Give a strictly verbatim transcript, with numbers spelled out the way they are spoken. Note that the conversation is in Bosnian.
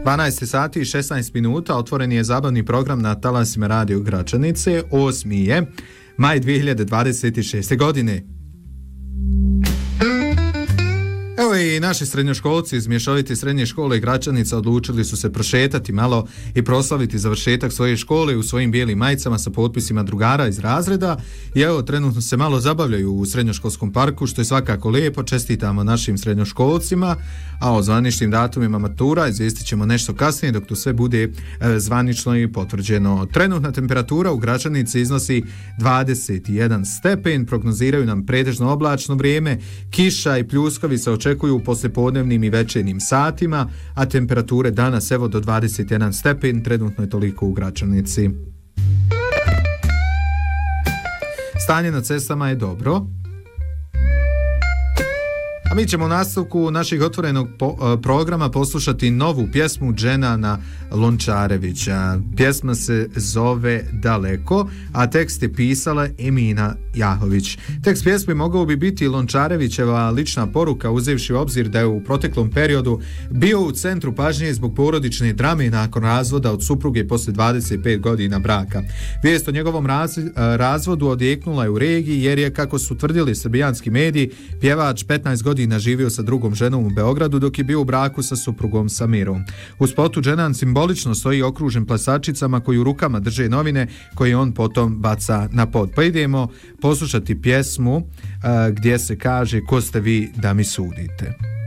dvanaest sati i šesnaest minuta otvoren je zabavni program na talasima Radio Gračanice. osmi je maj dvije hiljade dvadeset šeste. godine. Evo i naši srednjoškolci iz mješovite srednje škole Gračanica odlučili su se prošetati malo i proslaviti završetak svoje škole u svojim bijelim majicama sa potpisima drugara iz razreda i evo trenutno se malo zabavljaju u srednjoškolskom parku, što je svakako lijepo. Čestitamo našim srednjoškolcima, a o zvaničnim datumima matura izvijestit ćemo nešto kasnije dok to sve bude e, zvanično i potvrđeno. Trenutna temperatura u Gračanici iznosi dvadeset jedan stepen, prognoziraju nam pretežno oblačno vrijeme, kiša i pljuskovi se očekuju u poslijepodnevnim i večernjim satima, a temperature danas evo do dvadeset jedan stepen, trenutno je toliko u Gračanici. Stanje na cestama je dobro. A mi ćemo u nastavku našeg otvorenog po, programa poslušati novu pjesmu Dženana Lončarevića. Pjesma se zove Daleko, a tekst je pisala Emina Jahović. Tekst pjesme mogao bi biti Lončarevićeva lična poruka, uzevši u obzir da je u proteklom periodu bio u centru pažnje zbog porodične drame nakon razvoda od supruge posle dvadeset pet godina braka. Vijest o njegovom raz, razvodu odjeknula je u regiji jer je, kako su tvrdili srbijanski mediji, pjevač petnaest godina živio sa drugom ženom u Beogradu dok je bio u braku sa suprugom Samirom. U spotu Dženan simbolično stoji okružen plesačicama koji u rukama drže novine koje on potom baca na pod. Pa idemo poslušati pjesmu uh, gdje se kaže Ko ste vi da mi sudite.